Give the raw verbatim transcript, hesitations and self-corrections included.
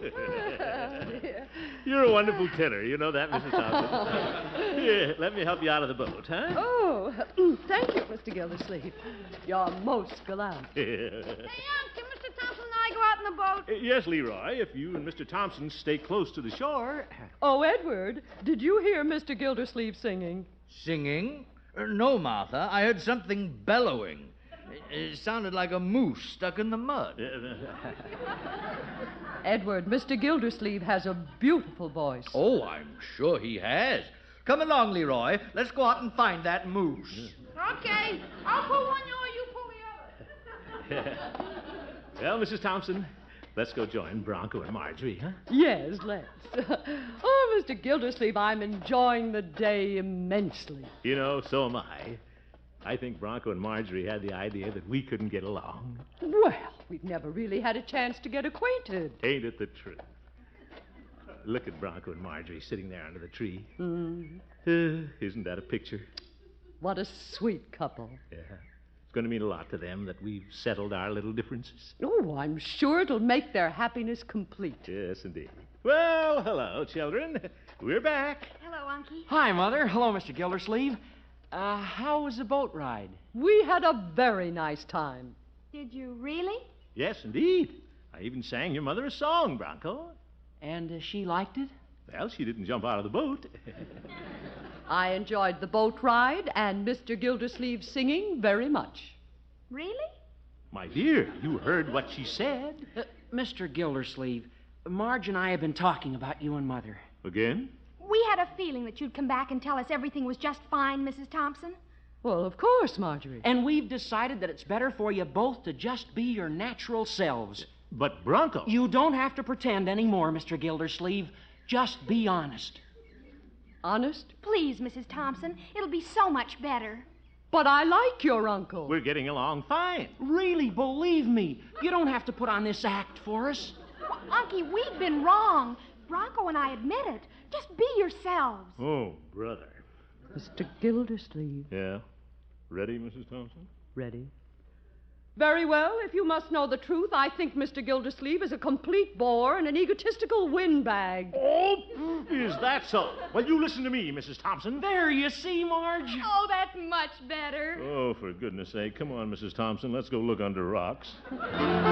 You're a wonderful tenor. You know that, Missus Thompson. Here, let me help you out of the boat, huh? Oh, thank you, Mister Gildersleeve. You're most gallant. Hey, Unc, can Mister Thompson and I go out in the boat? Yes, Leroy, if you and Mister Thompson stay close to the shore. Oh, Edward, did you hear Mister Gildersleeve singing? Singing? Uh, no, Martha. I heard something bellowing. It, it sounded like a moose stuck in the mud. Edward, Mister Gildersleeve has a beautiful voice. Oh, I'm sure he has. Come along, Leroy. Let's go out and find that moose. Okay. I'll pull one oar, you pull the other. Well, Missus Thompson, let's go join Bronco and Marjorie, huh? Yes, let's. Oh, Mister Gildersleeve, I'm enjoying the day immensely. You know, so am I. I think Bronco and Marjorie had the idea that we couldn't get along. Well, we've never really had a chance to get acquainted. Ain't it the truth? Look at Bronco and Marjorie sitting there under the tree. Mm. Uh, isn't that a picture? What a sweet couple. Yeah. It's going to mean a lot to them that we've settled our little differences. Oh, I'm sure it'll make their happiness complete. Yes, indeed. Well, hello, children. We're back. Hello, Unky. Hi, Mother. Hello, Mister Gildersleeve. Uh, how was the boat ride? We had a very nice time. Did you really? Yes, indeed. I even sang your mother a song, Bronco. And uh, she liked it? Well, she didn't jump out of the boat. I enjoyed the boat ride and Mister Gildersleeve's singing very much. Really? My dear, you heard what she said. Uh, Mister Gildersleeve, Marge and I have been talking about you and Mother. Again? We had a feeling that you'd come back and tell us everything was just fine, Missus Thompson. Well, of course, Marjorie. And we've decided that it's better for you both to just be your natural selves. But, Bronco... You don't have to pretend anymore, Mister Gildersleeve. Just be honest. Honest? Please, Missus Thompson. It'll be so much better. But I like your uncle. We're getting along fine. Really, believe me. You don't have to put on this act for us. Well, Unky, we've been wrong. Bronco and I admit it. Just be yourselves. Oh, brother. Mister Gildersleeve. Yeah? Ready, Missus Thompson? Ready. Very well, if you must know the truth, I think Mister Gildersleeve is a complete bore and an egotistical windbag. Oh, is that so? Well, you listen to me, Missus Thompson. There, you see, Marge? Oh, that's much better. Oh, for goodness sake. Come on, Missus Thompson. Let's go look under rocks.